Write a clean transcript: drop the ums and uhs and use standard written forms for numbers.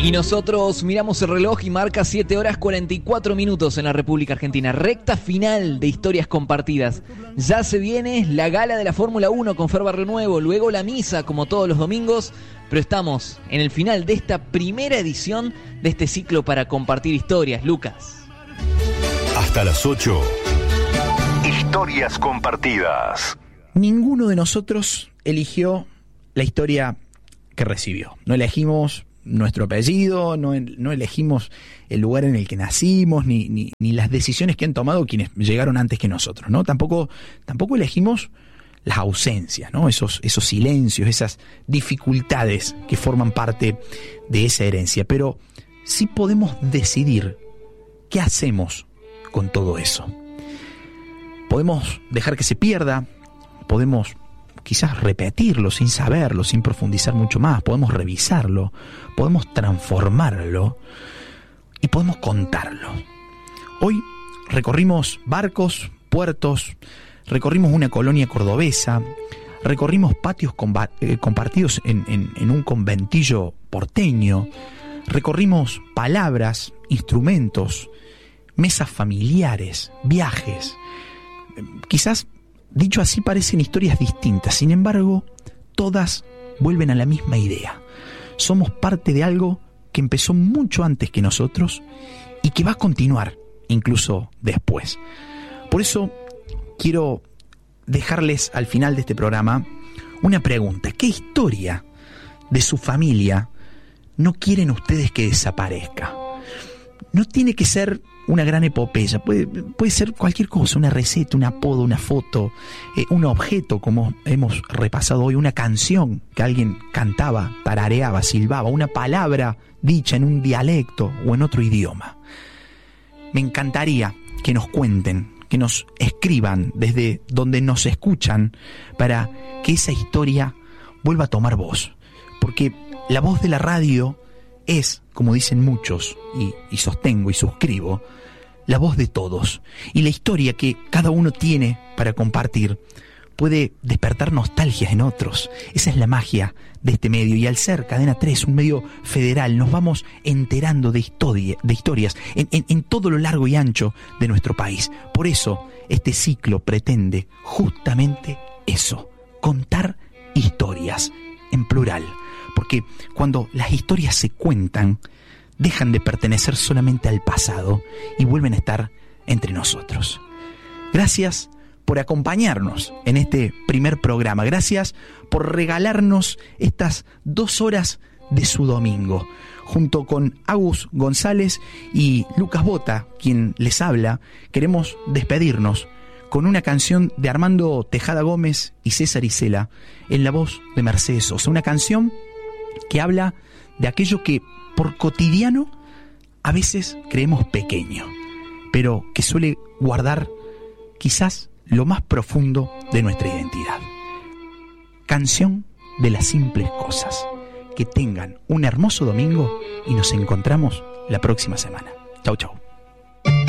Y nosotros miramos el reloj y marca 7 horas 44 minutos en la República Argentina. Recta final de Historias Compartidas. Ya se viene la gala de la Fórmula 1 con Fer Barrionuevo, luego la misa como todos los domingos, pero estamos en el final de esta primera edición de este ciclo para compartir historias. Lucas. Hasta las 8. Historias Compartidas. Ninguno de nosotros eligió la historia que recibió. No elegimos nuestro apellido, no elegimos el lugar en el que nacimos, ni las decisiones que han tomado quienes llegaron antes que nosotros, ¿no? Tampoco elegimos las ausencias, ¿no? Esos silencios, esas dificultades que forman parte de esa herencia. Pero sí podemos decidir qué hacemos con todo eso. Podemos dejar que se pierda, podemos quizás repetirlo sin saberlo, sin profundizar mucho más, podemos revisarlo, podemos transformarlo y podemos contarlo. Hoy recorrimos barcos, puertos, recorrimos una colonia cordobesa, recorrimos patios compartidos en un conventillo porteño, recorrimos palabras, instrumentos, mesas familiares, viajes. Quizás dicho así parecen historias distintas, sin embargo, todas vuelven a la misma idea. Somos parte de algo que empezó mucho antes que nosotros y que va a continuar incluso después. Por eso quiero dejarles al final de este programa una pregunta. ¿Qué historia de su familia no quieren ustedes que desaparezca? No tiene que ser una gran epopeya, puede ser cualquier cosa, una receta, un apodo, una foto, un objeto como hemos repasado hoy, una canción que alguien cantaba, tarareaba, silbaba, una palabra dicha en un dialecto o en otro idioma. Me encantaría que nos cuenten, que nos escriban desde donde nos escuchan para que esa historia vuelva a tomar voz, porque la voz de la radio es, como dicen muchos, y sostengo y suscribo, la voz de todos. Y la historia que cada uno tiene para compartir puede despertar nostalgias en otros. Esa es la magia de este medio. Y al ser Cadena 3, un medio federal, nos vamos enterando de historias en todo lo largo y ancho de nuestro país. Por eso, este ciclo pretende justamente eso, contar historias en plural. Porque cuando las historias se cuentan, dejan de pertenecer solamente al pasado y vuelven a estar entre nosotros. Gracias por acompañarnos en este primer programa. Gracias por regalarnos estas 2 horas de su domingo. Junto con Agus González y Lucas Bota, quien les habla, queremos despedirnos con una canción de Armando Tejada Gómez y César Isela en la voz de Mercedes Sosa. Una canción que habla de aquello que por cotidiano a veces creemos pequeño, pero que suele guardar quizás lo más profundo de nuestra identidad. Canción de las simples cosas. Que tengan un hermoso domingo y nos encontramos la próxima semana. Chau, chau.